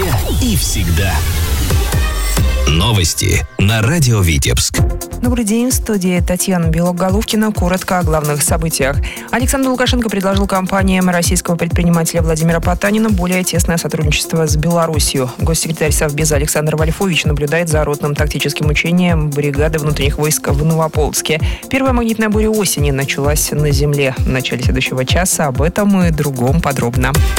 Везде и всегда. Новости на радио Витебск. Добрый день, в студии Татьяна Белоголовкина. Коротко о главных событиях. Александр Лукашенко предложил компаниям российского предпринимателя Владимира Потанина более тесное сотрудничество с Беларусью. Госсекретарь Совбеза Александр Вольфович наблюдает за ротным тактическим учением бригады внутренних войск в Новополоцке. Первая магнитная буря осени началась на земле. В начале следующего часа об этом и другом подробно.